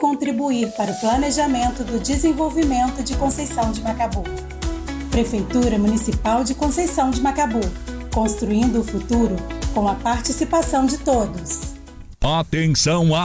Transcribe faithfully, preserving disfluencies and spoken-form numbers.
contribuir para o planejamento do desenvolvimento de Conceição de Macabu. Prefeitura Municipal de Conceição de Macabu, construindo o futuro com a participação de todos. Atenção,